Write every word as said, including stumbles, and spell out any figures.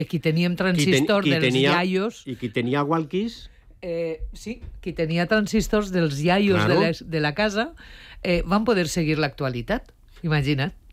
Qui teníem transistors qui ten, qui dels tenia, iaios... I qui tenia walkies... Eh, sí, qui tenia transistors dels iaios Claro. de, la, de la casa eh, van poder seguir l'actualitat, imagina't.